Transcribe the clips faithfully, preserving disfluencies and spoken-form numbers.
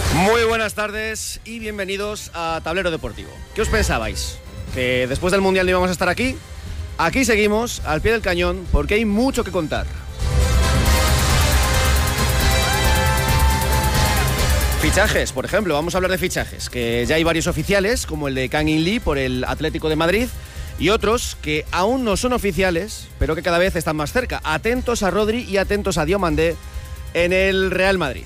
Muy buenas tardes y bienvenidos a Tablero Deportivo. ¿Qué os pensabais? ¿Que después del Mundial no íbamos a estar aquí? Aquí seguimos, al pie del cañón, porque hay mucho que contar. Fichajes, por ejemplo, vamos a hablar de fichajes, que ya hay varios oficiales, como el de Kang In Lee por el Atlético de Madrid, y otros que aún no son oficiales, pero que cada vez están más cerca. Atentos a Rodri y atentos a Diomandé en el Real Madrid.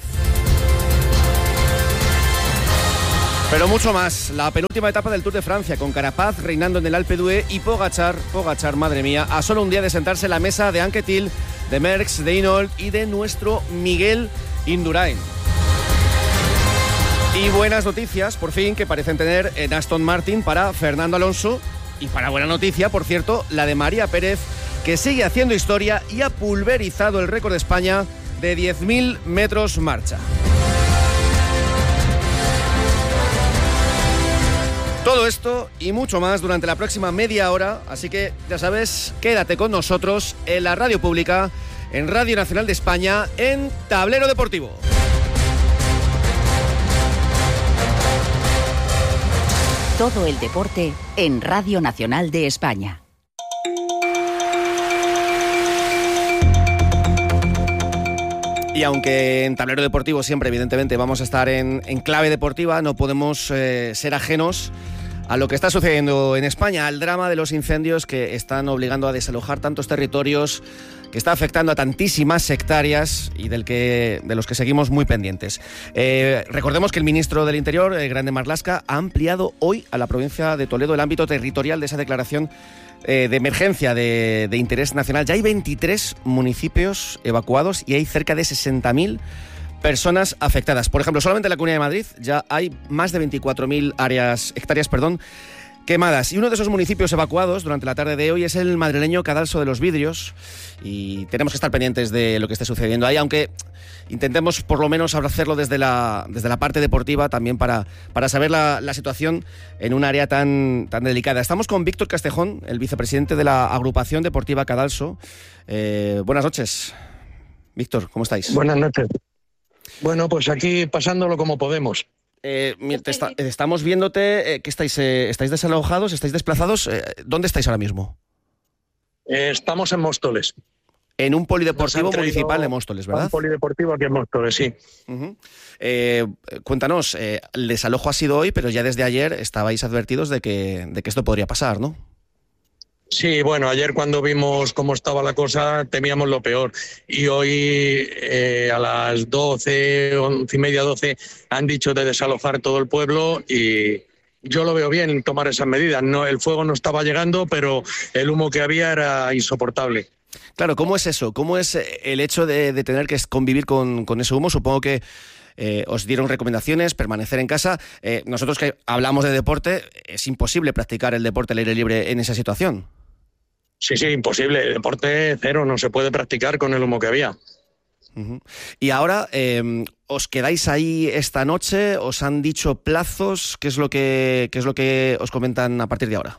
Pero mucho más, la penúltima etapa del Tour de Francia, con Carapaz reinando en el Alpe d'Huez y Pogačar, Pogačar, madre mía, a solo un día de sentarse en la mesa de Anquetil, de Merckx, de Hinault y de nuestro Miguel Indurain. Y buenas noticias, por fin, que parecen tener en Aston Martin para Fernando Alonso. Y para buena noticia, por cierto, la de María Pérez, que sigue haciendo historia y ha pulverizado el récord de España de diez mil metros marcha. Todo esto y mucho más durante la próxima media hora, así que ya sabes, quédate con nosotros en la radio pública, en Radio Nacional de España, en Tablero Deportivo. Todo el deporte en Radio Nacional de España. Y aunque en Tablero Deportivo siempre, evidentemente, vamos a estar en, en clave deportiva, no podemos eh, ser ajenos a lo que está sucediendo en España, al drama de los incendios que están obligando a desalojar tantos territorios, que está afectando a tantísimas hectáreas y del que, de los que seguimos muy pendientes. Eh, recordemos que el ministro del Interior, eh, Grande Marlaska, ha ampliado hoy a la provincia de Toledo el ámbito territorial de esa declaración eh, de emergencia de, de interés nacional. Ya hay veintitrés municipios evacuados y hay cerca de sesenta mil personas afectadas. Por ejemplo, solamente en la Comunidad de Madrid ya hay más de veinticuatro mil áreas, hectáreas perdón, quemadas. Y uno de esos municipios evacuados durante la tarde de hoy es el madrileño Cadalso de los Vidrios. Y tenemos que estar pendientes de lo que esté sucediendo ahí, aunque intentemos por lo menos hacerlo desde la, desde la parte deportiva también para, para saber la, la situación en un área tan, tan delicada. Estamos con Víctor Castejón, el vicepresidente de la Agrupación Deportiva Cadalso. Eh, buenas noches, Víctor, ¿cómo estáis? Buenas noches. Bueno, pues aquí pasándolo como podemos. Eh, te está, estamos viéndote, eh, ¿qué estáis? Eh, ¿Estáis desalojados? ¿Estáis desplazados? Eh, ¿Dónde estáis ahora mismo? Eh, estamos en Móstoles. En un polideportivo municipal de Móstoles, ¿verdad? Un polideportivo aquí en Móstoles, sí. Uh-huh. Eh, cuéntanos, eh, el desalojo ha sido hoy, pero ya desde ayer estabais advertidos de que, de que esto podría pasar, ¿no? Sí, bueno, ayer cuando vimos cómo estaba la cosa temíamos lo peor y hoy eh, a las doce, once y media, doce han dicho de desalojar todo el pueblo y yo lo veo bien tomar esas medidas. No, el fuego no estaba llegando, pero el humo que había era insoportable. Claro, ¿cómo es eso? ¿Cómo es el hecho de, de tener que convivir con, con ese humo? Supongo que eh, os dieron recomendaciones, permanecer en casa. Eh, nosotros que hablamos de deporte, es imposible practicar el deporte al aire libre en esa situación. Sí, sí, imposible. El deporte cero, no se puede practicar con el humo que había. Uh-huh. Y ahora, eh, ¿os quedáis ahí esta noche? ¿Os han dicho plazos? ¿Qué es lo que, qué es lo que os comentan a partir de ahora?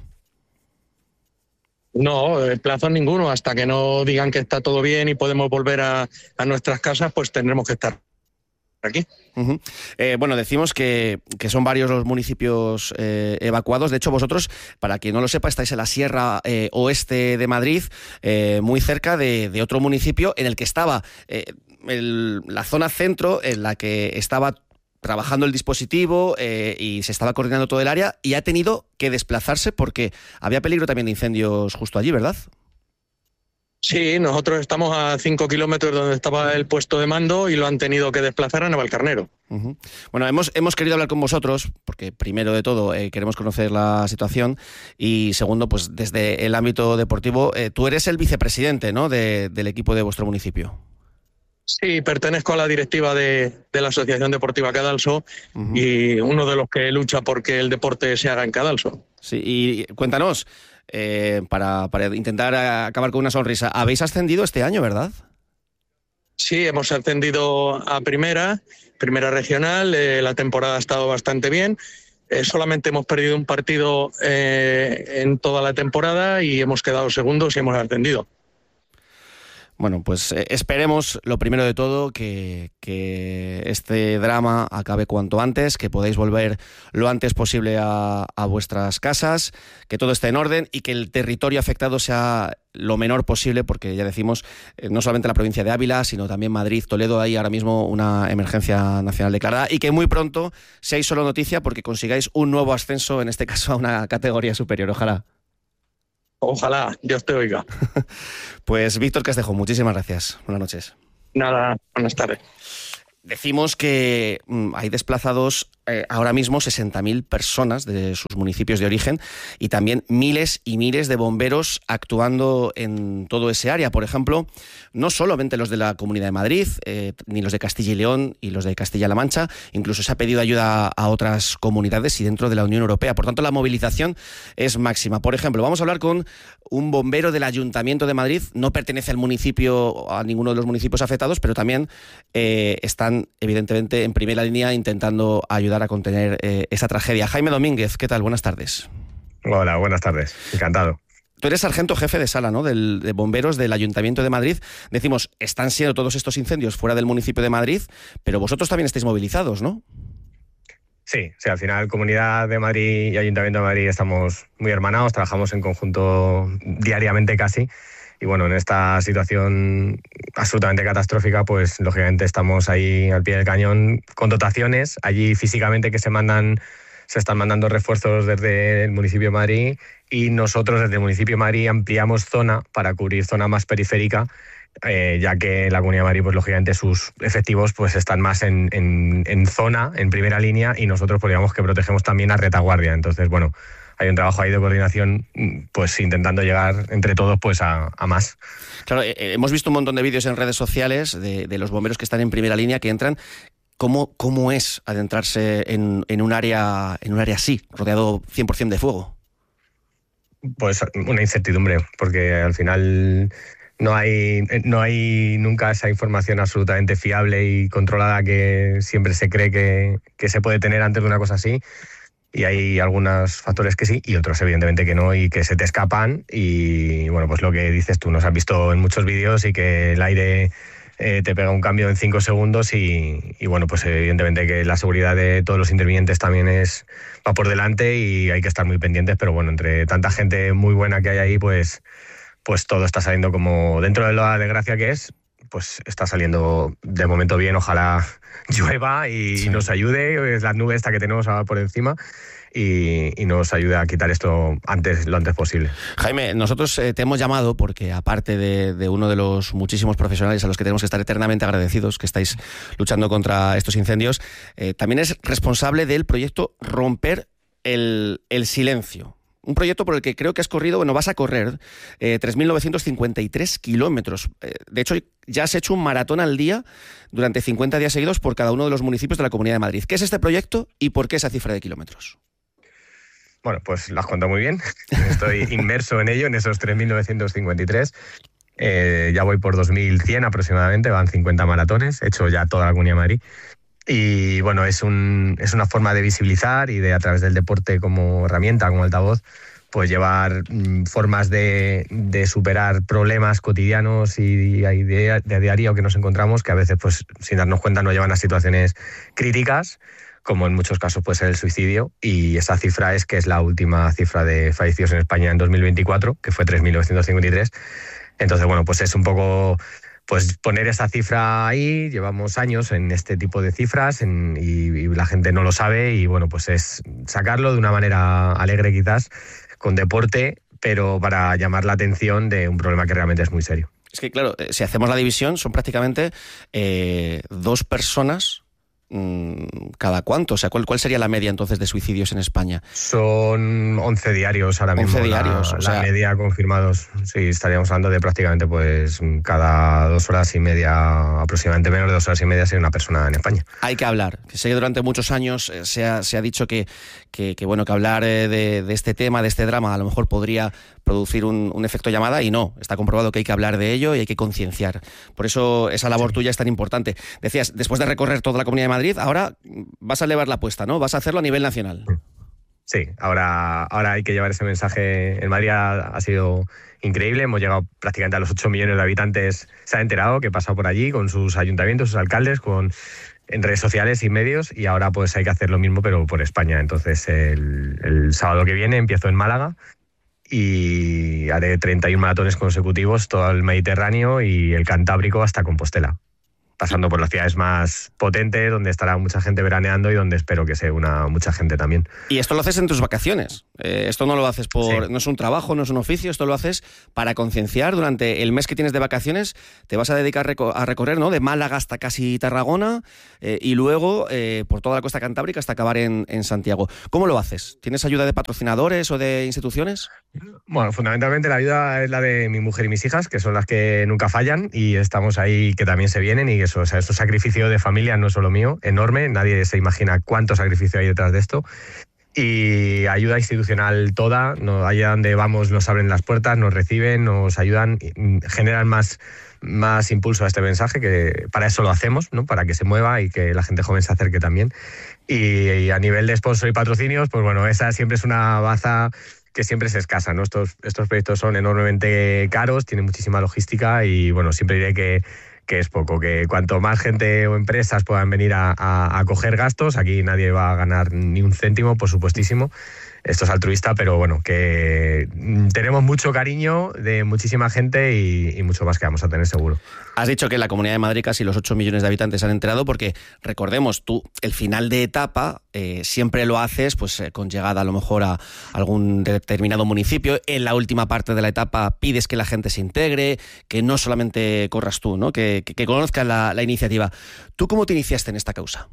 No, plazos ninguno. Hasta que no digan que está todo bien y podemos volver a, a nuestras casas, pues tendremos que estar aquí. Uh-huh. Eh, bueno, decimos que, que son varios los municipios eh, evacuados. De hecho, vosotros, para quien no lo sepa, estáis en la Sierra eh, Oeste de Madrid, eh, muy cerca de, de otro municipio en el que estaba eh, el, la zona centro, en la que estaba trabajando el dispositivo eh, y se estaba coordinando todo el área, y ha tenido que desplazarse porque había peligro también de incendios justo allí, ¿verdad? Sí, nosotros estamos a cinco kilómetros de donde estaba el puesto de mando y lo han tenido que desplazar a Navalcarnero. Uh-huh. Bueno, hemos, hemos querido hablar con vosotros porque primero de todo eh, queremos conocer la situación y segundo, pues desde el ámbito deportivo, eh, tú eres el vicepresidente, ¿no?, de, del equipo de vuestro municipio. Sí, pertenezco a la directiva de, de la Asociación Deportiva Cadalso uh-huh. y uno de los que lucha porque el deporte se haga en Cadalso. Sí, y cuéntanos, eh, para, para intentar acabar con una sonrisa, habéis ascendido este año, ¿verdad? Sí, hemos ascendido a primera, primera regional, eh, la temporada ha estado bastante bien. Eh, solamente hemos perdido un partido eh, en toda la temporada y hemos quedado segundos y hemos ascendido. Bueno, pues eh, esperemos, lo primero de todo, que, que este drama acabe cuanto antes, que podáis volver lo antes posible a, a vuestras casas, que todo esté en orden y que el territorio afectado sea lo menor posible, porque ya decimos, eh, no solamente la provincia de Ávila, sino también Madrid, Toledo, hay ahora mismo una emergencia nacional declarada, y que muy pronto seáis solo noticia porque consigáis un nuevo ascenso, en este caso a una categoría superior. Ojalá. Ojalá, Dios te oiga. Pues Víctor Castejo, muchísimas gracias. Buenas noches. Nada, buenas tardes. Decimos que mmm, hay desplazados eh, ahora mismo sesenta mil personas de sus municipios de origen y también miles y miles de bomberos actuando en todo ese área. Por ejemplo, no solamente los de la Comunidad de Madrid, eh, ni los de Castilla y León y los de Castilla-La Mancha, incluso se ha pedido ayuda a otras comunidades y dentro de la Unión Europea. Por tanto, la movilización es máxima. Por ejemplo, vamos a hablar con un bombero del Ayuntamiento de Madrid. No pertenece al municipio, a ninguno de los municipios afectados, pero también eh, están, evidentemente, en primera línea intentando ayudar a contener eh, esa tragedia. Jaime Domínguez, ¿qué tal? Buenas tardes. Hola, buenas tardes. Encantado. Tú eres sargento jefe de sala, ¿no?, Del, de bomberos del Ayuntamiento de Madrid. Decimos, están siendo todos estos incendios fuera del municipio de Madrid, pero vosotros también estáis movilizados, ¿no? Sí, sí, al final Comunidad de Madrid y Ayuntamiento de Madrid estamos muy hermanados, trabajamos en conjunto diariamente casi. Y bueno, en esta situación absolutamente catastrófica, pues lógicamente estamos ahí al pie del cañón con dotaciones. Allí físicamente que se mandan, se están mandando refuerzos desde el municipio de Madrid y nosotros desde el municipio de Madrid ampliamos zona para cubrir zona más periférica, eh, ya que la Comunidad de Madrid, pues lógicamente sus efectivos pues están más en, en, en zona, en primera línea, y nosotros pues digamos que protegemos también a retaguardia. Entonces, bueno, hay un trabajo ahí de coordinación, pues intentando llegar entre todos pues a, a más. Claro, eh, hemos visto un montón de vídeos en redes sociales de, de los bomberos que están en primera línea, que entran. ¿Cómo, cómo es adentrarse en, en, un área, en un área así, rodeado cien por ciento de fuego? Pues una incertidumbre, porque al final no hay, no hay nunca esa información absolutamente fiable y controlada que siempre se cree que, que se puede tener antes de una cosa así. Y hay algunos factores que sí y otros evidentemente que no y que se te escapan. Y bueno, pues lo que dices tú, nos has visto en muchos vídeos y que el aire eh, te pega un cambio en cinco segundos y, y bueno, pues evidentemente que la seguridad de todos los intervinientes también es va por delante y hay que estar muy pendientes. Pero bueno, entre tanta gente muy buena que hay ahí, pues, pues todo está saliendo como dentro de la desgracia que es, pues está saliendo de momento bien. Ojalá llueva y sí. nos ayude, es la nube esta que tenemos ahora por encima, y, y nos ayude a quitar esto antes, lo antes posible. Jaime, nosotros eh, te hemos llamado porque aparte de, de uno de los muchísimos profesionales a los que tenemos que estar eternamente agradecidos, que estáis luchando contra estos incendios, eh, también es responsable del proyecto Romper el, el Silencio. Un proyecto por el que creo que has corrido, bueno, vas a correr eh, tres mil novecientos cincuenta y tres kilómetros. Eh, de hecho, ya has hecho un maratón al día durante cincuenta días seguidos por cada uno de los municipios de la Comunidad de Madrid. ¿Qué es este proyecto y por qué esa cifra de kilómetros? Bueno, pues lo has contado muy bien. Estoy inmerso en ello, en esos tres mil novecientos cincuenta y tres. Eh, ya voy por dos mil cien aproximadamente, van cincuenta maratones, he hecho ya toda la Comunidad de Madrid. Y bueno, es, un, es una forma de visibilizar y de, a través del deporte como herramienta, como altavoz, pues llevar mm, formas de, de superar problemas cotidianos y de, de, de diario que nos encontramos, que a veces, pues sin darnos cuenta, nos llevan a situaciones críticas, como en muchos casos puede ser el suicidio. Y esa cifra es que es la última cifra de fallecidos en España en dos mil veinticuatro, que fue tres mil novecientos cincuenta y tres. Entonces, bueno, pues es un poco pues poner esa cifra ahí. Llevamos años en este tipo de cifras en, y, y la gente no lo sabe, y bueno, pues es sacarlo de una manera alegre quizás, con deporte, pero para llamar la atención de un problema que realmente es muy serio. Es que claro, si hacemos la división son prácticamente eh, dos personas cada cuánto, o sea, ¿cuál, cuál sería la media entonces de suicidios en España? Son once diarios ahora mismo. once diarios, la, o sea, la media confirmados. Sí, estaríamos hablando de prácticamente pues cada dos horas y media, aproximadamente menos de dos horas y media, sería una persona en España. Hay que hablar, que sé que durante muchos años se ha, se ha dicho que, que, que bueno, que hablar de, de este tema, de este drama, a lo mejor podría producir un, un efecto llamada, y no, está comprobado que hay que hablar de ello y hay que concienciar. Por eso esa labor sí. tuya es tan importante. Decías, después de recorrer toda la Comunidad de Madrid, ahora vas a elevar la apuesta, ¿no? Vas a hacerlo a nivel nacional. Sí, ahora, ahora hay que llevar ese mensaje. En Madrid ha, ha sido increíble, hemos llegado prácticamente a los ocho millones de habitantes, se ha enterado que he pasado por allí con sus ayuntamientos, sus alcaldes, con en redes sociales y medios, y ahora pues hay que hacer lo mismo pero por España. Entonces el, el sábado que viene empiezo en Málaga y haré treinta y uno maratones consecutivos, todo el Mediterráneo y el Cantábrico hasta Compostela, pasando por las ciudades más potentes, donde estará mucha gente veraneando y donde espero que se una mucha gente también. Y esto lo haces en tus vacaciones. Eh, esto no lo haces por... Sí. No es un trabajo, no es un oficio, esto lo haces para concienciar. Durante el mes que tienes de vacaciones te vas a dedicar a recorrer, ¿no?, de Málaga hasta casi Tarragona eh, y luego eh, por toda la costa cantábrica hasta acabar en, en Santiago. ¿Cómo lo haces? ¿Tienes ayuda de patrocinadores o de instituciones? Bueno, fundamentalmente la ayuda es la de mi mujer y mis hijas, que son las que nunca fallan, y estamos ahí que también se vienen, y eso, o sea, es un sacrificio de familia, no solo mío, enorme, nadie se imagina cuánto sacrificio hay detrás de esto. Y ayuda institucional toda, no, allá donde vamos nos abren las puertas, nos reciben, nos ayudan, generan más, más impulso a este mensaje, que para eso lo hacemos, ¿no?, para que se mueva y que la gente joven se acerque también. Y, y a nivel de sponsor y patrocinios, pues bueno, esa siempre es una baza que siempre es escasa, ¿no? Estos, estos proyectos son enormemente caros, tienen muchísima logística y bueno, siempre diré que que es poco, que cuanto más gente o empresas puedan venir a, a, a coger gastos, aquí nadie va a ganar ni un céntimo, por supuestísimo. Esto es altruista, pero bueno, que tenemos mucho cariño de muchísima gente y, y mucho más que vamos a tener seguro. Has dicho que en la Comunidad de Madrid casi los ocho millones de habitantes han enterado, porque recordemos, tú el final de etapa eh, siempre lo haces pues eh, con llegada a lo mejor a algún determinado municipio. En la última parte de la etapa pides que la gente se integre, que no solamente corras tú, ¿no?, que, que, que conozcan la, la iniciativa. ¿Tú cómo te iniciaste en esta causa?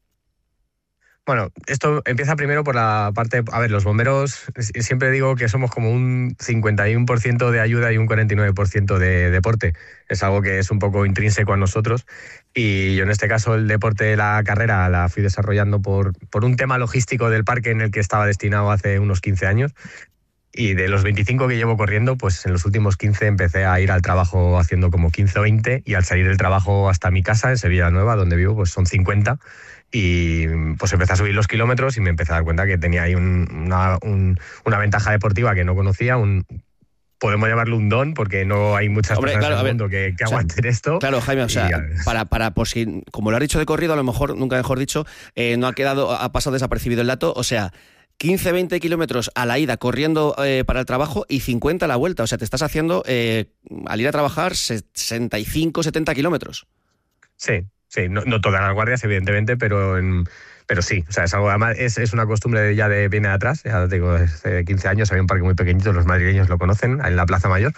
Bueno, esto empieza primero por la parte... A ver, los bomberos, siempre digo que somos como un cincuenta y uno por ciento de ayuda y un cuarenta y nueve por ciento de deporte. Es algo que es un poco intrínseco a nosotros. Y yo en este caso el deporte, la carrera, la fui desarrollando por, por un tema logístico del parque en el que estaba destinado hace unos quince años. Y de los veinticinco que llevo corriendo, pues en los últimos quince empecé a ir al trabajo haciendo como quince o veinte, y al salir del trabajo hasta mi casa, en Sevilla Nueva, donde vivo, pues son cincuenta. Y pues empecé a subir los kilómetros y me empecé a dar cuenta que tenía ahí un, una, un, una ventaja deportiva que no conocía, un... podemos llamarlo un don, porque no hay muchas Hombre, personas claro, en el mundo que, que o sea, aguanten esto. Claro, Jaime, o sea, y, para, para, por si, como lo has dicho de corrido, a lo mejor, nunca mejor dicho, eh, no ha quedado, ha pasado desapercibido el dato, o sea, quince, veinte kilómetros a la ida corriendo eh, para el trabajo y cincuenta a la vuelta, o sea, te estás haciendo, eh, al ir a trabajar, sesenta y cinco, setenta kilómetros. Sí. Sí, no, no todas las guardias, evidentemente, pero en, pero sí, o sea, es algo, además es, es una costumbre ya de viene de atrás. Ya te digo, hace quince años había un parque muy pequeñito, los madrileños lo conocen, en la Plaza Mayor,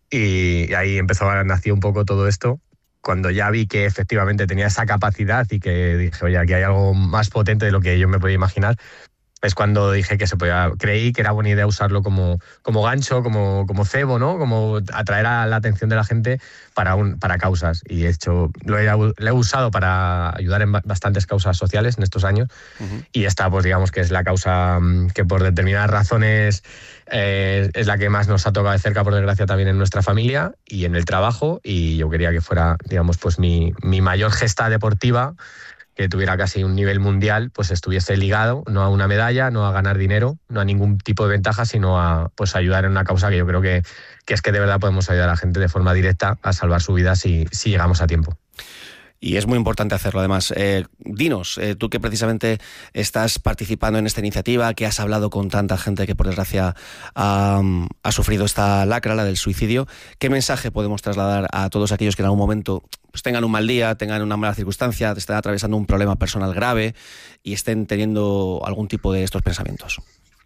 y ahí empezó a nacer un poco todo esto. Cuando ya vi que efectivamente tenía esa capacidad y que dije, oye, aquí hay algo más potente de lo que yo me podía imaginar, es cuando dije que se podía, creí que era buena idea usarlo como, como gancho, como, como cebo, ¿no? Como atraer a la atención de la gente para, un, para causas. Y de hecho lo he, lo he usado para ayudar en bastantes causas sociales en estos años. Uh-huh. Y esta, pues digamos que es la causa que por determinadas razones eh, es la que más nos ha tocado de cerca, por desgracia, también en nuestra familia y en el trabajo. Y yo quería que fuera, digamos, pues mi, mi mayor gesta deportiva, que tuviera casi un nivel mundial, pues estuviese ligado no a una medalla, no a ganar dinero, no a ningún tipo de ventaja, sino a pues ayudar en una causa que yo creo que, que es que de verdad podemos ayudar a la gente de forma directa a salvar su vida si, si llegamos a tiempo. Y es muy importante hacerlo, además. Eh, dinos, eh, tú que precisamente estás participando en esta iniciativa, que has hablado con tanta gente que por desgracia ha, ha sufrido esta lacra, la del suicidio, ¿qué mensaje podemos trasladar a todos aquellos que en algún momento pues, tengan un mal día, tengan una mala circunstancia, estén atravesando un problema personal grave y estén teniendo algún tipo de estos pensamientos?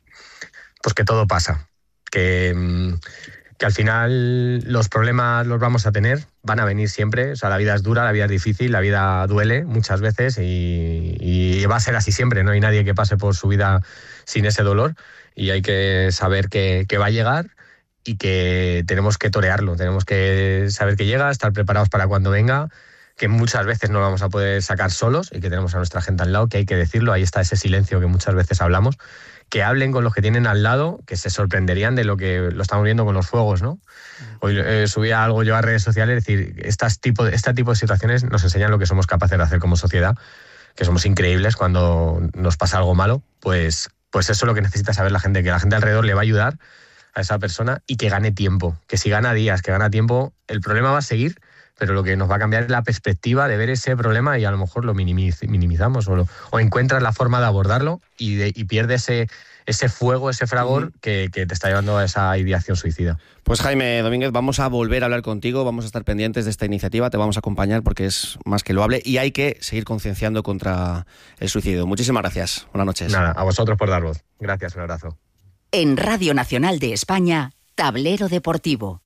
Pues que todo pasa, que... que al final los problemas los vamos a tener, van a venir siempre. O sea, la vida es dura, la vida es difícil, la vida duele muchas veces y, y va a ser así siempre. No hay nadie que pase por su vida sin ese dolor y hay que saber que, que va a llegar y que tenemos que torearlo. Tenemos que saber que llega, estar preparados para cuando venga, que muchas veces no lo vamos a poder sacar solos y que tenemos a nuestra gente al lado, que hay que decirlo. Ahí está ese silencio que muchas veces hablamos. Que hablen con los que tienen al lado, que se sorprenderían de lo que lo estamos viendo con los fuegos, ¿no? Hoy eh, subía algo yo a redes sociales, es decir, estas tipo de, este tipo de situaciones nos enseñan lo que somos capaces de hacer como sociedad, que somos increíbles cuando nos pasa algo malo, pues pues eso es lo que necesita saber la gente, que la gente alrededor le va a ayudar a esa persona y que gane tiempo, que si gana días, que gana tiempo, el problema va a seguir, pero lo que nos va a cambiar es la perspectiva de ver ese problema y a lo mejor lo minimiz, minimizamos o, lo, o encuentras la forma de abordarlo y, de, y pierdes ese, ese fuego, ese fragor uh-huh. que, que te está llevando a esa ideación suicida. Pues Jaime Domínguez, vamos a volver a hablar contigo, vamos a estar pendientes de esta iniciativa, te vamos a acompañar porque es más que loable y hay que seguir concienciando contra el suicidio. Muchísimas gracias, buenas noches. Nada, a vosotros por dar voz. Gracias, un abrazo. En Radio Nacional de España, Tablero Deportivo.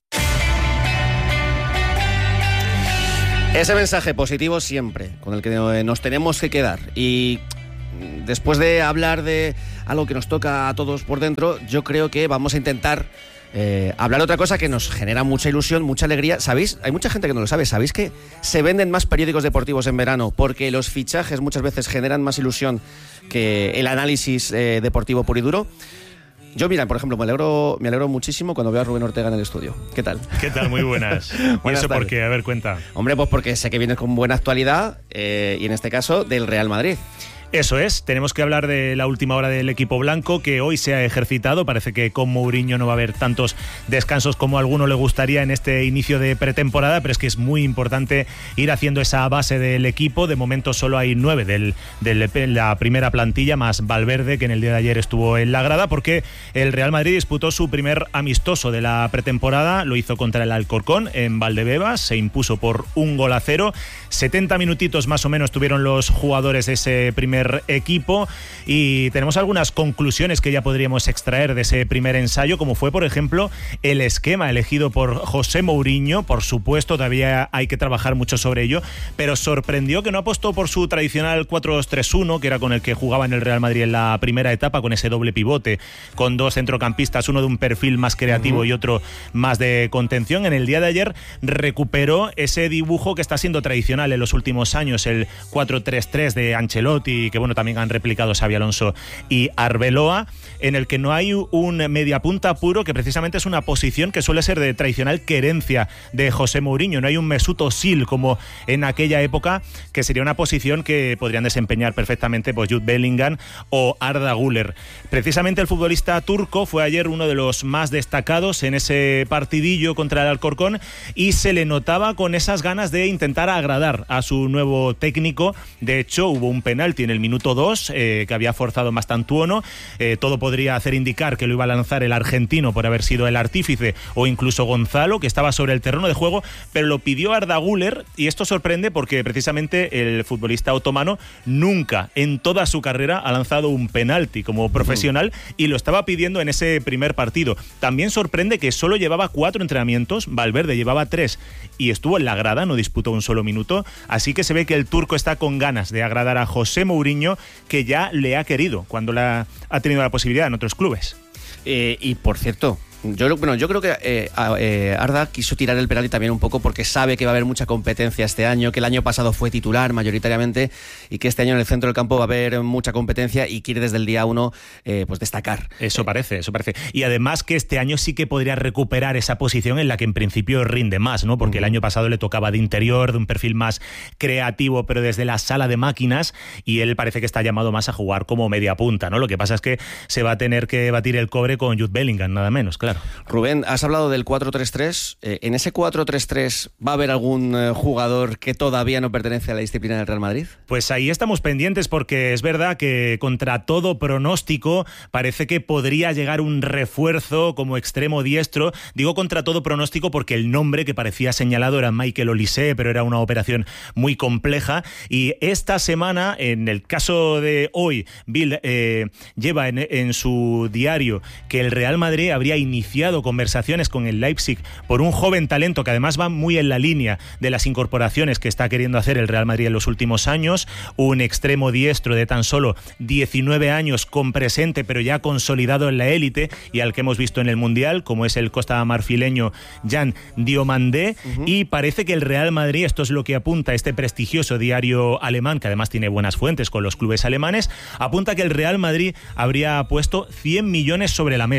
Ese mensaje positivo siempre, con el que nos tenemos que quedar. Y después de hablar de algo que nos toca a todos por dentro, yo creo que vamos a intentar eh, hablar de otra cosa que nos genera mucha ilusión, mucha alegría. ¿Sabéis? Hay mucha gente que no lo sabe. ¿Sabéis que se venden más periódicos deportivos en verano? Porque los fichajes muchas veces generan más ilusión que el análisis eh, deportivo puro y duro. Yo, mira, por ejemplo, me alegro, me alegro muchísimo cuando veo a Rubén Ortega en el estudio. ¿Qué tal? ¿Qué tal? Muy buenas. ¿Y eso por qué? A ver, cuenta. Hombre, pues porque sé que vienes con buena actualidad eh, y en este caso del Real Madrid. Eso es, tenemos que hablar de la última hora del equipo blanco que hoy se ha ejercitado. Parece que con Mourinho no va a haber tantos descansos como a alguno le gustaría en este inicio de pretemporada, pero es que es muy importante ir haciendo esa base del equipo. De momento solo hay nueve de del, la primera plantilla, más Valverde, que en el día de ayer estuvo en la grada, porque el Real Madrid disputó su primer amistoso de la pretemporada, lo hizo contra el Alcorcón en Valdebebas, se impuso por un gol a cero. setenta minutitos más o menos tuvieron los jugadores de ese primer equipo y tenemos algunas conclusiones que ya podríamos extraer de ese primer ensayo, como fue por ejemplo el esquema elegido por José Mourinho. Por supuesto todavía hay que trabajar mucho sobre ello, pero sorprendió que no apostó por su tradicional cuatro dos tres uno, que era con el que jugaba en el Real Madrid en la primera etapa, con ese doble pivote, con dos centrocampistas, uno de un perfil más creativo uh-huh. y otro más de contención. En el día de ayer recuperó ese dibujo que está siendo tradicional en los últimos años, el cuatro tres tres de Ancelotti, que bueno, también han replicado Xabi Alonso y Arbeloa, en el que no hay un mediapunta puro, que precisamente es una posición que suele ser de tradicional querencia de José Mourinho. No hay un Mesut Özil como en aquella época, que sería una posición que podrían desempeñar perfectamente pues Jude Bellingham o Arda Güler. Precisamente el futbolista turco fue ayer uno de los más destacados en ese partidillo contra el Alcorcón y se le notaba con esas ganas de intentar agradar a su nuevo técnico. De hecho, hubo un penalti en el minuto dos eh, que había forzado Mastantuono. Eh, todo podría hacer indicar que lo iba a lanzar el argentino por haber sido el artífice, o incluso Gonzalo, que estaba sobre el terreno de juego, pero lo pidió Arda Güler, y esto sorprende porque precisamente el futbolista otomano nunca en toda su carrera ha lanzado un penalti como profesional uh-huh. y lo estaba pidiendo en ese primer partido. También sorprende que solo llevaba cuatro entrenamientos, Valverde llevaba tres y estuvo en la grada, no disputó un solo minuto, así que se ve que el turco está con ganas de agradar a José Mourinho, que ya le ha querido cuando la, ha tenido la posibilidad en otros clubes. Eh, y por cierto, Yo, bueno, yo creo que eh, eh, Arda quiso tirar el penalti también un poco porque sabe que va a haber mucha competencia este año, que el año pasado fue titular mayoritariamente y que este año en el centro del campo va a haber mucha competencia y quiere desde el día uno eh, pues destacar. Eso parece, eso parece. Y además que este año sí que podría recuperar esa posición en la que en principio rinde más, ¿no? Porque uh-huh. el año pasado le tocaba de interior, de un perfil más creativo, pero desde la sala de máquinas, y él parece que está llamado más a jugar como media punta, ¿no? Lo que pasa es que se va a tener que batir el cobre con Jude Bellingham, nada menos, claro. Rubén, has hablado del cuatro tres tres. Eh, ¿En ese cuatro tres tres va a haber algún eh, jugador que todavía no pertenece a la disciplina del Real Madrid? Pues ahí estamos pendientes, porque es verdad que contra todo pronóstico parece que podría llegar un refuerzo como extremo diestro. Digo contra todo pronóstico porque el nombre que parecía señalado era Michael Olise, pero era una operación muy compleja. Y esta semana, en el caso de hoy, Bill eh, lleva en, en su diario que el Real Madrid habría iniciado conversaciones con el Leipzig por un joven talento que además va muy en la línea de las incorporaciones que está queriendo hacer el Real Madrid en los últimos años, un extremo diestro de tan solo diecinueve años con presente pero ya consolidado en la élite y al que hemos visto en el Mundial, como es el costa marfileño Jan Diomandé. Uh-huh. Y parece que el Real Madrid, esto es lo que apunta este prestigioso diario alemán, que además tiene buenas fuentes con los clubes alemanes, apunta que el Real Madrid habría puesto cien millones sobre la mesa.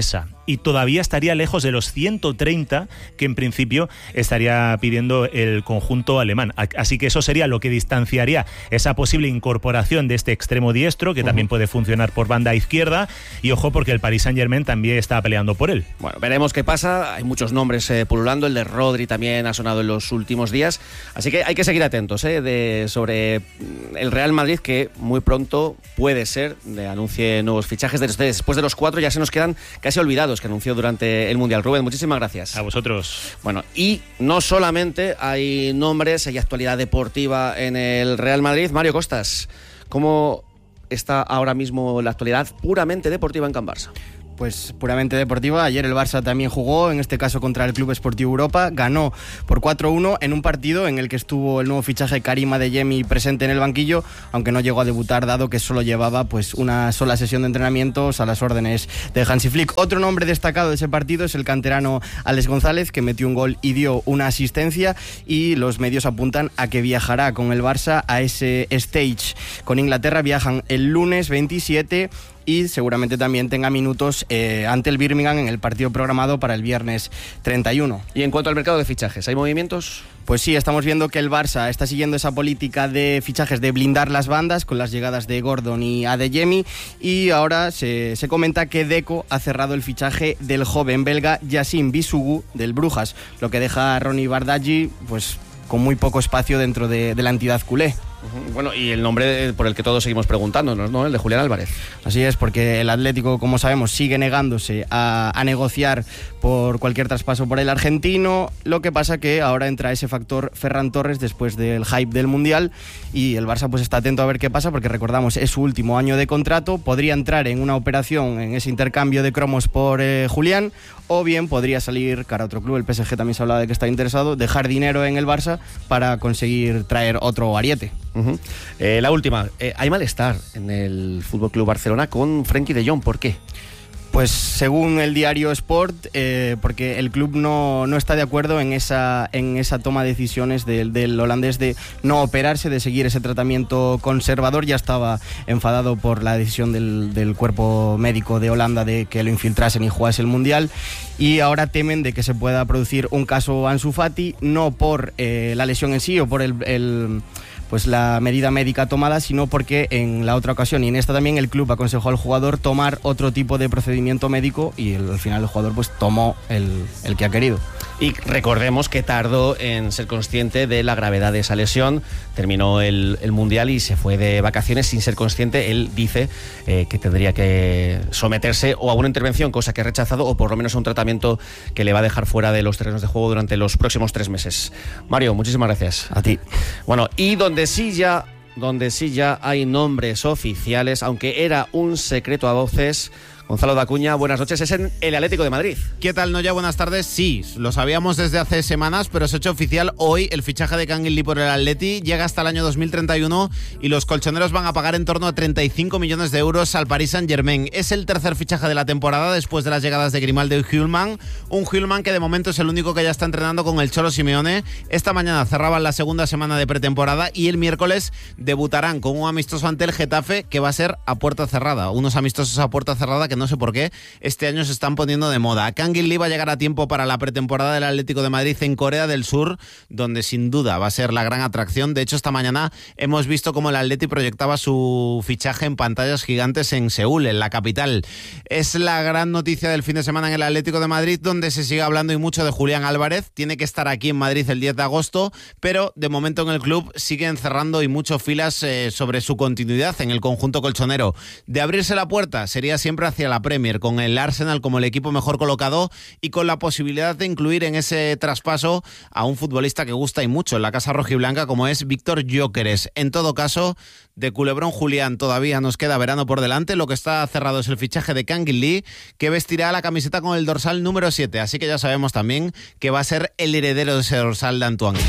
y todavía estaría lejos de los ciento treinta que en principio estaría pidiendo el conjunto alemán. Así que eso sería lo que distanciaría esa posible incorporación de este extremo diestro, que uh-huh. también puede funcionar por banda izquierda, y ojo porque el Paris Saint-Germain también está peleando por él. Bueno, veremos qué pasa. Hay muchos nombres eh, pululando, el de Rodri también ha sonado en los últimos días, así que hay que seguir atentos eh, de, sobre el Real Madrid, que muy pronto puede ser de anuncie nuevos fichajes. Después de los cuatro ya se nos quedan casi olvidados que anunció durante el Mundial. Rubén, muchísimas gracias. A vosotros. Bueno, y no solamente hay nombres, hay actualidad deportiva en el Real Madrid. Mario Costas, ¿cómo está ahora mismo la actualidad puramente deportiva en Can Barça? Pues puramente deportiva. Ayer el Barça también jugó, en este caso contra el Club Esportiu Europa, ganó por cuatro uno en un partido en el que estuvo el nuevo fichaje Karim Adeyemi presente en el banquillo, aunque no llegó a debutar dado que solo llevaba pues una sola sesión de entrenamientos a las órdenes de Hansi Flick. Otro nombre destacado de ese partido es el canterano Alex González, que metió un gol y dio una asistencia, y los medios apuntan a que viajará con el Barça a ese stage con Inglaterra. Viajan el lunes veintisiete y seguramente también tenga minutos eh, ante el Birmingham en el partido programado para el viernes treinta y uno. Y en cuanto al mercado de fichajes, ¿hay movimientos? Pues sí, estamos viendo que el Barça está siguiendo esa política de fichajes de blindar las bandas con las llegadas de Gordon y Adeyemi, y ahora se, se comenta que Deco ha cerrado el fichaje del joven belga Yacine Bisugu del Brujas, lo que deja a Ronny Bardghji pues con muy poco espacio dentro de, de la entidad culé. Bueno, y el nombre por el que todos seguimos preguntándonos, ¿no? El de Julián Álvarez. Así es, porque el Atlético, como sabemos, sigue negándose a, a negociar por cualquier traspaso por el argentino. Lo que pasa que ahora entra ese factor Ferran Torres después del hype del Mundial, y el Barça pues está atento a ver qué pasa, porque recordamos, es su último año de contrato. Podría entrar en una operación, en ese intercambio de cromos por eh, Julián, o bien podría salir cara a otro club. El P S G también se habla de que está interesado, dejar dinero en el Barça para conseguir traer otro ariete. Uh-huh. Eh, la última, eh, hay malestar en el F C Barcelona con Frenkie de Jong, ¿por qué? Pues según el diario Sport, eh, porque el club no, no está de acuerdo en esa, en esa toma de decisiones del, del holandés de no operarse, de seguir ese tratamiento conservador. Ya estaba enfadado por la decisión del, del cuerpo médico de Holanda de que lo infiltrasen y jugase el Mundial, y ahora temen de que se pueda producir un caso Ansu Fati, no por eh, la lesión en sí o por el... el pues la medida médica tomada, sino porque en la otra ocasión y en esta también el club aconsejó al jugador tomar otro tipo de procedimiento médico, y el, al final el jugador pues tomó el, el que ha querido. Y recordemos que tardó en ser consciente de la gravedad de esa lesión, terminó el, el Mundial y se fue de vacaciones sin ser consciente. Él dice eh, que tendría que someterse o a una intervención, cosa que ha rechazado, o por lo menos a un tratamiento que le va a dejar fuera de los terrenos de juego durante los próximos tres meses. Mario, muchísimas gracias. A ti. Bueno, y donde sí ya, donde sí ya hay nombres oficiales, aunque era un secreto a voces, Gonzalo Dacuña, buenas noches, es en el Atlético de Madrid. ¿Qué tal, Noya? Buenas tardes. Sí, lo sabíamos desde hace semanas, pero se ha hecho oficial hoy el fichaje de Kangin Lee por el Atleti. Llega hasta el año dos mil treinta y uno y los colchoneros van a pagar en torno a treinta y cinco millones de euros al Paris Saint-Germain. Es el tercer fichaje de la temporada después de las llegadas de Grimaldo y Hjulman. Un Hjulman que de momento es el único que ya está entrenando con el Cholo Simeone. Esta mañana cerraban la segunda semana de pretemporada y el miércoles debutarán con un amistoso ante el Getafe, que va a ser a puerta cerrada. Unos amistosos a puerta cerrada que no sé por qué este año se están poniendo de moda. Kangin Lee va a llegar a tiempo para la pretemporada del Atlético de Madrid en Corea del Sur, donde sin duda va a ser la gran atracción. De hecho, esta mañana hemos visto cómo el Atleti proyectaba su fichaje en pantallas gigantes en Seúl, en la capital. Es la gran noticia del fin de semana en el Atlético de Madrid, donde se sigue hablando y mucho de Julián Álvarez. Tiene que estar aquí en Madrid el diez de agosto, pero de momento en el club siguen cerrando y mucho filas eh, sobre su continuidad en el conjunto colchonero. De abrirse la puerta sería siempre hacia la Premier, con el Arsenal como el equipo mejor colocado y con la posibilidad de incluir en ese traspaso a un futbolista que gusta y mucho en la casa rojiblanca, como es Víctor Gyökeres. En todo caso, de Culebrón Julián todavía nos queda verano por delante. Lo que está cerrado es el fichaje de Kangin Lee, que vestirá la camiseta con el dorsal número siete, así que ya sabemos también que va a ser el heredero de ese dorsal de Antoine.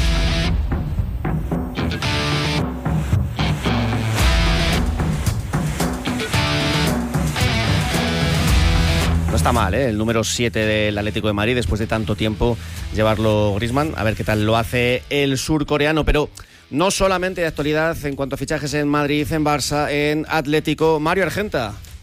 No está mal, ¿eh? El número siete del Atlético de Madrid, después de tanto tiempo llevarlo Griezmann. A ver qué tal lo hace el surcoreano, pero no solamente de actualidad en cuanto a fichajes en Madrid, en Barça, en Atlético. Mario Argenta.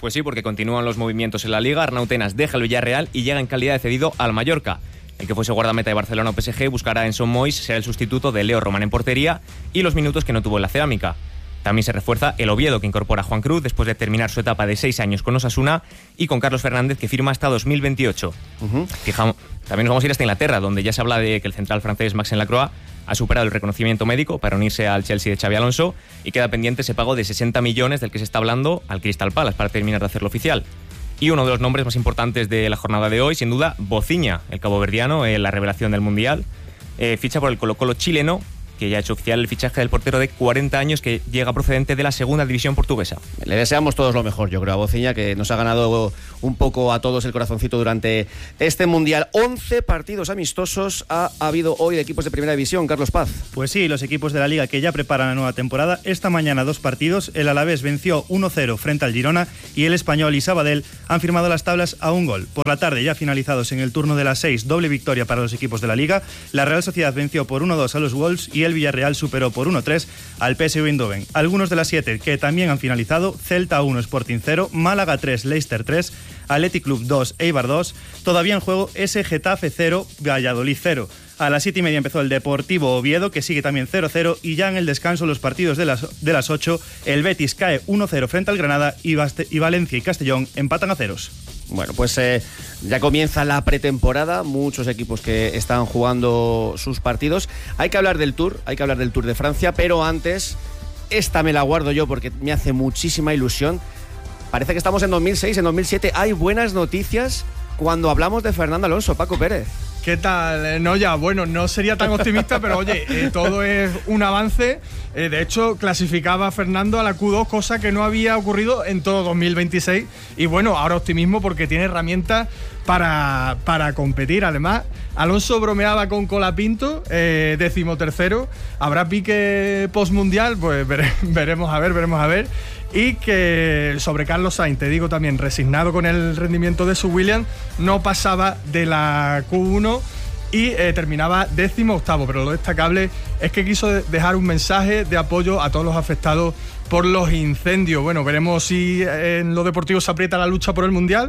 Pues sí, porque continúan los movimientos en la Liga. Arnau Tenas deja el Villarreal y llega en calidad de cedido al Mallorca. El que fuese guardameta de Barcelona o P S G buscará en Son Moix, será el sustituto de Leo Román en portería y los minutos que no tuvo en la Cerámica. También se refuerza el Oviedo, que incorpora a Juan Cruz después de terminar su etapa de seis años con Osasuna, y con Carlos Fernández, que firma hasta dos mil veintiocho. Uh-huh. Fijamos, también nos vamos a ir hasta Inglaterra, donde ya se habla de que el central francés Maxence Lacroix ha superado el reconocimiento médico para unirse al Chelsea de Xabi Alonso y queda pendiente ese pago de sesenta millones del que se está hablando al Crystal Palace para terminar de hacerlo oficial. Y uno de los nombres más importantes de la jornada de hoy, sin duda, Bociña, el caboverdiano, eh, la revelación del Mundial, eh, ficha por el Colo-Colo chileno, que ya ha hecho oficial el fichaje del portero de cuarenta años que llega procedente de la segunda división portuguesa. Le deseamos todos lo mejor, yo creo, a Bociña, que nos ha ganado un poco a todos el corazoncito durante este Mundial. once partidos amistosos ha habido hoy de equipos de Primera División. Carlos Paz. Pues sí, los equipos de la Liga que ya preparan la nueva temporada. Esta mañana dos partidos. El Alavés venció uno cero frente al Girona y el Español y Sabadell han firmado las tablas a un gol. Por la tarde, ya finalizados en el turno de las seis, doble victoria para los equipos de la Liga. La Real Sociedad venció por uno dos a los Wolves y el Villarreal superó por uno tres al P S V Eindhoven. Algunos de las siete que también han finalizado: Celta uno, Sporting cero, Málaga tres, Leicester tres, Athletic Club dos, Eibar dos. Todavía en juego ese Getafe cero, Valladolid cero. A las siete y media empezó el Deportivo Oviedo, que sigue también cero cero, y ya en el descanso los partidos de las, de las ocho, el Betis cae uno cero frente al Granada y, Baste, y Valencia y Castellón empatan a ceros. Bueno, pues eh, ya comienza la pretemporada, muchos equipos que están jugando sus partidos. Hay que hablar del Tour, hay que hablar del Tour de Francia, pero antes, esta me la guardo yo porque me hace muchísima ilusión. Parece que estamos en dos mil seis, en dos mil siete. Hay buenas noticias cuando hablamos de Fernando Alonso. Paco Pérez. ¿Qué tal? No, ya, bueno, no sería tan optimista, pero oye, eh, todo es un avance. Eh, de hecho, clasificaba a Fernando a la Q dos, cosa que no había ocurrido en todo dos mil veintiséis. Y bueno, ahora optimismo porque tiene herramientas para, para competir. Además, Alonso bromeaba con Colapinto, eh, decimotercero. ¿Habrá pique postmundial? Pues vere, veremos a ver, veremos a ver. Y que sobre Carlos Sainz, te digo también, resignado con el rendimiento de su Williams, no pasaba de la Q uno y eh, terminaba décimo octavo. Pero lo destacable es que quiso dejar un mensaje de apoyo a todos los afectados por los incendios. Bueno, veremos si en lo deportivo se aprieta la lucha por el Mundial.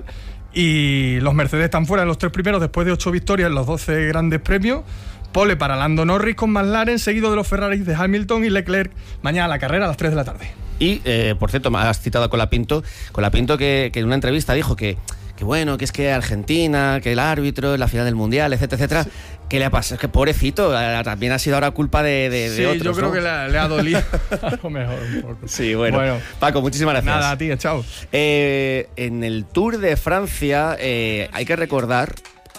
Y los Mercedes están fuera de los tres primeros después de ocho victorias en los doce grandes premios. Pole para Lando Norris con McLaren, seguido de los Ferraris de Hamilton y Leclerc. Mañana la carrera a las tres de la tarde. Y, eh, por cierto, me has citado a Colapinto. Colapinto que, que en una entrevista dijo que, que bueno, que es que Argentina, que el árbitro en la final del Mundial, etcétera, etcétera. Sí. ¿Qué le ha pasado? Que pobrecito, también ha sido ahora culpa de, de, sí, de otros, yo creo ¿no? que le, le ha dolido a lo mejor un poco. Sí, bueno. bueno. Paco, muchísimas gracias. Nada, a ti, chao. Eh, en el Tour de Francia eh, hay que recordar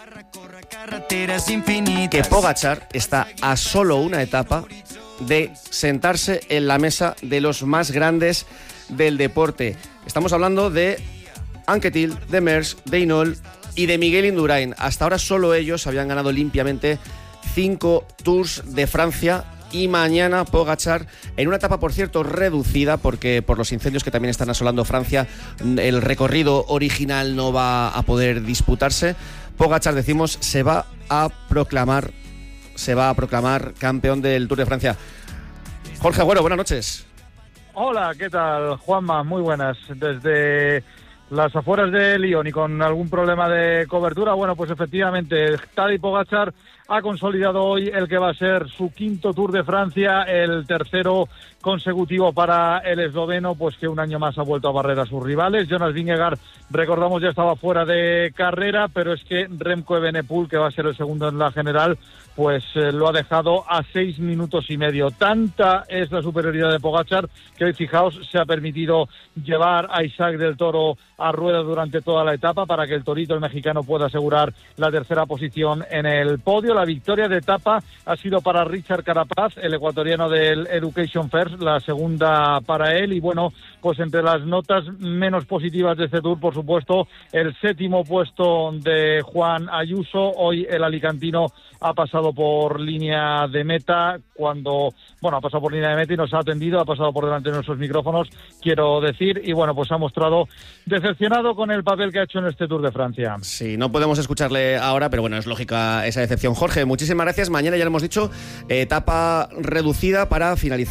que Pogačar está a solo una etapa de sentarse en la mesa de los más grandes del deporte. Estamos hablando de Anquetil, de Merckx, de Hinault y de Miguel Indurain. Hasta ahora solo ellos habían ganado limpiamente cinco Tours de Francia y mañana Pogačar, en una etapa por cierto reducida porque por los incendios que también están asolando Francia, el recorrido original no va a poder disputarse. Pogačar, decimos, se va a proclamar se va a proclamar campeón del Tour de Francia. Jorge Agüero, buenas noches. Hola, ¿qué tal, Juanma? Muy buenas. Desde las afueras de Lyon y con algún problema de cobertura, bueno, pues efectivamente, Tadej Pogačar ha consolidado hoy el que va a ser su quinto Tour de Francia, el tercero consecutivo para el esloveno, pues que un año más ha vuelto a barrer a sus rivales. Jonas Vingegaard, recordamos, ya estaba fuera de carrera, pero es que Remco Evenepoel, que va a ser el segundo en la general, pues eh, lo ha dejado a seis minutos y medio. Tanta es la superioridad de Pogačar que hoy, fijaos, se ha permitido llevar a Isaac del Toro a rueda durante toda la etapa para que el torito, el mexicano, pueda asegurar la tercera posición en el podio. La victoria de etapa ha sido para Richard Carapaz, el ecuatoriano del Education First, la segunda para él. Y bueno, pues entre las notas menos positivas de este Tour, por supuesto, el séptimo puesto de Juan Ayuso. Hoy el alicantino ha pasado por línea de meta cuando, bueno, ha pasado por línea de meta y nos ha atendido, ha pasado por delante de nuestros micrófonos, quiero decir, y bueno, pues ha mostrado decepcionado con el papel que ha hecho en este Tour de Francia. Sí, no podemos escucharle ahora, pero bueno, es lógica esa decepción. Jorge, muchísimas gracias. Mañana, ya lo hemos dicho, etapa reducida para finalizar ese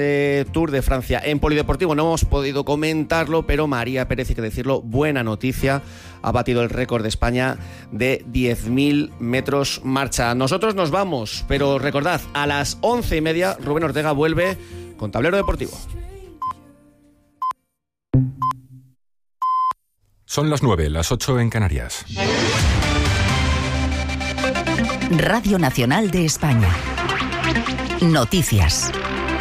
ese Tour de Francia. En polideportivo no hemos podido comentarlo, pero María Pérez, hay que decirlo, buena noticia, ha batido el récord de España de diez mil metros marcha. Nosotros nos vamos, pero recordad, a las once y media Rubén Ortega vuelve con Tablero Deportivo. Son las nueve, las ocho en Canarias. Radio Nacional de España. Noticias.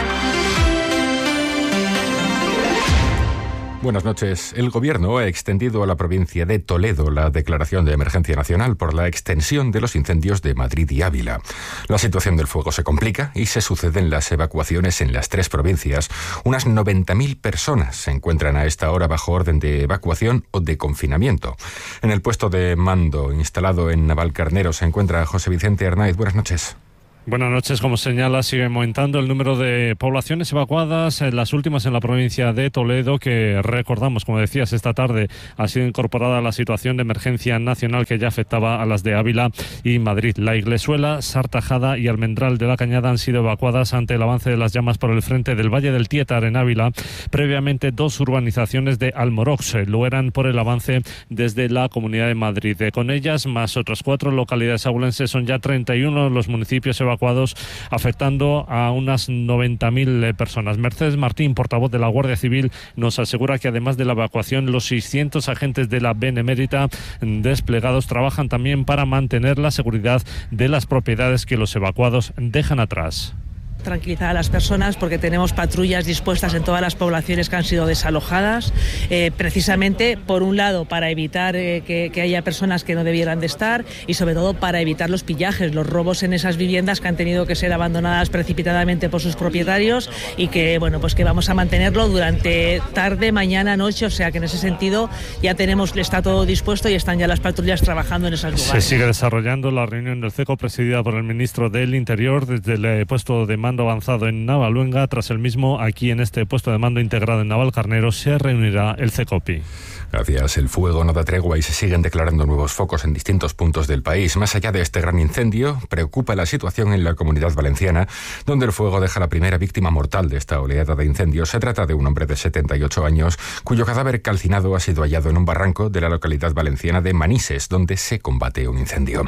Buenas noches. El Gobierno ha extendido a la provincia de Toledo la declaración de emergencia nacional por la extensión de los incendios de Madrid y Ávila. La situación del fuego se complica y se suceden las evacuaciones en las tres provincias. Unas noventa mil personas se encuentran a esta hora bajo orden de evacuación o de confinamiento. En el puesto de mando instalado en Navalcarnero se encuentra José Vicente Arnaiz. Buenas noches. Buenas noches. Como señala, sigue aumentando el número de poblaciones evacuadas, las últimas en la provincia de Toledo, que recordamos, como decías, esta tarde ha sido incorporada a la situación de emergencia nacional que ya afectaba a las de Ávila y Madrid. La Iglesuela, Sartajada y Almendral de la Cañada han sido evacuadas ante el avance de las llamas por el frente del Valle del Tietar en Ávila. Previamente, dos urbanizaciones de Almorox lo eran por el avance desde la Comunidad de Madrid. Con ellas, más otras cuatro localidades abulenses, son ya treinta y uno los municipios evacuados, afectando a unas noventa mil personas. Mercedes Martín, portavoz de la Guardia Civil, nos asegura que además de la evacuación, los seiscientos agentes de la Benemérita desplegados trabajan también para mantener la seguridad de las propiedades que los evacuados dejan atrás. Tranquilizar a las personas porque tenemos patrullas dispuestas en todas las poblaciones que han sido desalojadas, eh, precisamente por un lado para evitar eh, que, que haya personas que no debieran de estar y sobre todo para evitar los pillajes, los robos en esas viviendas que han tenido que ser abandonadas precipitadamente por sus propietarios y que bueno pues que vamos a mantenerlo durante tarde, mañana, noche, o sea que en ese sentido ya tenemos, está todo dispuesto y están ya las patrullas trabajando en esos lugares. Se sigue desarrollando la reunión del C E C O presidida por el ministro del Interior desde el puesto de mando avanzado en Navaluenga. Tras el mismo, aquí en este puesto de mando integrado en Navalcarnero se reunirá el CECOPI. Gracias. El fuego no da tregua y se siguen declarando nuevos focos en distintos puntos del país. Más allá de este gran incendio, preocupa la situación en la Comunidad Valenciana, donde el fuego deja la primera víctima mortal de esta oleada de incendios. Se trata de un hombre de setenta y ocho años, cuyo cadáver calcinado ha sido hallado en un barranco de la localidad valenciana de Manises, donde se combate un incendio.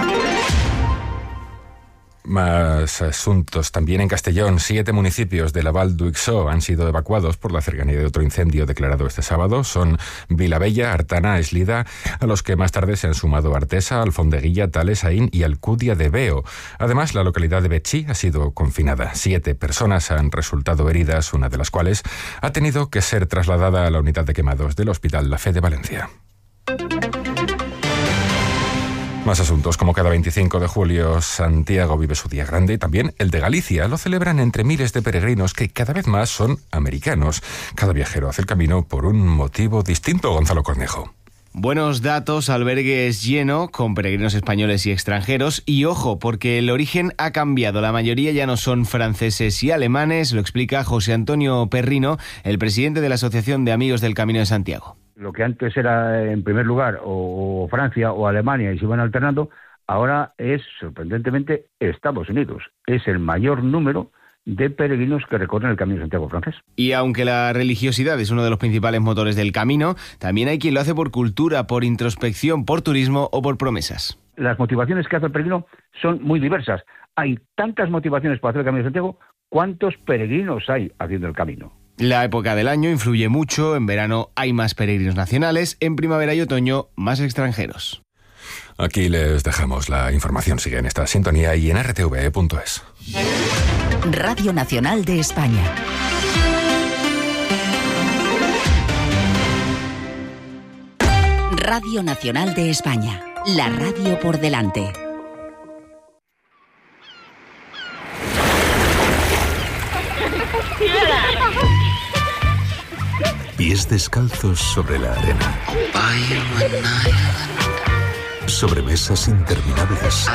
Más asuntos también en Castellón. Siete municipios de la Val d'Uixó han sido evacuados por la cercanía de otro incendio declarado este sábado. Son Vilabella, Artana, Eslida, a los que más tarde se han sumado Artesa, Alfondeguilla, Tales, Aín y Alcudia de Veo. Además, la localidad de Betxí ha sido confinada. Siete personas han resultado heridas, una de las cuales ha tenido que ser trasladada a la unidad de quemados del Hospital La Fe de Valencia. Más asuntos. Como cada veinticinco de julio, Santiago vive su día grande y también el de Galicia. Lo celebran entre miles de peregrinos que cada vez más son americanos. Cada viajero hace el camino por un motivo distinto. Gonzalo Cornejo. Buenos datos, albergue es lleno, con peregrinos españoles y extranjeros. Y ojo, porque el origen ha cambiado. La mayoría ya no son franceses y alemanes, lo explica José Antonio Perrino, el presidente de la Asociación de Amigos del Camino de Santiago. Lo que antes era, en primer lugar, o, o Francia o Alemania y se iban alternando, ahora es, sorprendentemente, Estados Unidos. Es el mayor número de peregrinos que recorren el Camino de Santiago francés. Y aunque la religiosidad es uno de los principales motores del camino, también hay quien lo hace por cultura, por introspección, por turismo o por promesas. Las motivaciones que hace el peregrino son muy diversas. Hay tantas motivaciones para hacer el Camino de Santiago, ¿cuántos peregrinos hay haciendo el camino? La época del año influye mucho. En verano hay más peregrinos nacionales, en primavera y otoño más extranjeros. Aquí les dejamos la información. Sigue en esta sintonía y en r t v punto es. Radio Nacional de España. Radio Nacional de España. La radio por delante. Pies descalzos sobre la arena. Sobremesas interminables.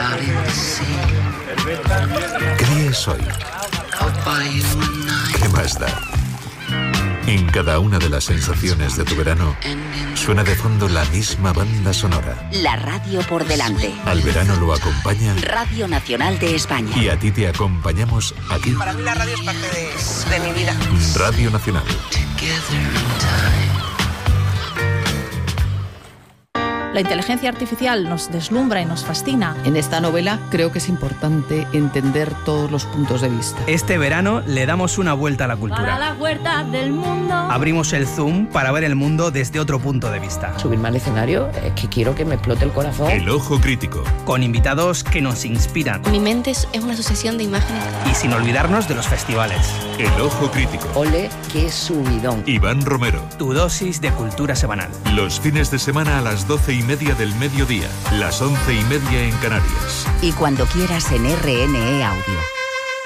¿Qué día es hoy? ¿Qué más da? En cada una de las sensaciones de tu verano suena de fondo la misma banda sonora. La radio por delante. Al verano lo acompaña Radio Nacional de España. y a ti te acompañamos aquí. Para mí la radio es parte de, de mi vida. Radio Nacional. La inteligencia artificial nos deslumbra y nos fascina. En esta novela creo que es importante entender todos los puntos de vista. Este verano le damos una vuelta a la cultura. Para las huertas del mundo. Abrimos el Zoom para ver el mundo desde otro punto de vista. Subirme al escenario es que quiero que me explote el corazón. El ojo crítico. Con invitados que nos inspiran. Mi mente es una sucesión de imágenes. Y sin olvidarnos de los festivales. El ojo crítico. Ole, qué subidón. Iván Romero. Tu dosis de cultura semanal. Los fines de semana a las doce y media del mediodía. Las once y media en Canarias. Y cuando quieras en R N E Audio.